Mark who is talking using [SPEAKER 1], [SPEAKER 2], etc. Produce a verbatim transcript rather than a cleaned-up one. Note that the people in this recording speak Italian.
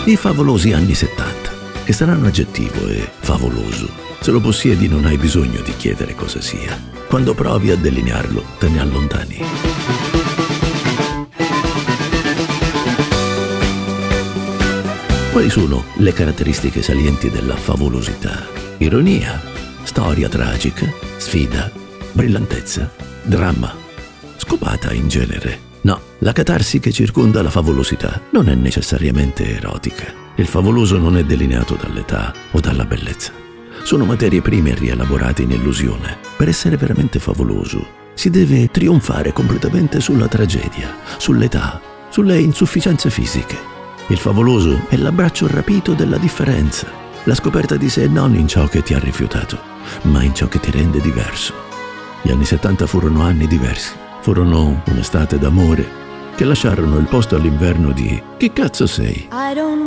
[SPEAKER 1] I favolosi anni settanta, che saranno aggettivo e favoloso. Se lo possiedi non hai bisogno di chiedere cosa sia. Quando provi a delinearlo, te ne allontani. Quali sono le caratteristiche salienti della favolosità? Ironia, storia tragica, sfida, brillantezza, dramma, scopata in genere. No, la catarsi che circonda la favolosità non è necessariamente erotica. Il favoloso non è delineato dall'età o dalla bellezza. Sono materie prime rielaborate in illusione. Per essere veramente favoloso si deve trionfare completamente sulla tragedia, sull'età, sulle insufficienze fisiche. Il favoloso è l'abbraccio rapito della differenza, la scoperta di sé non in ciò che ti ha rifiutato, ma in ciò che ti rende diverso. Gli anni settanta furono anni diversi. Furono un'estate d'amore che lasciarono il posto all'inverno di "Chi cazzo sei?".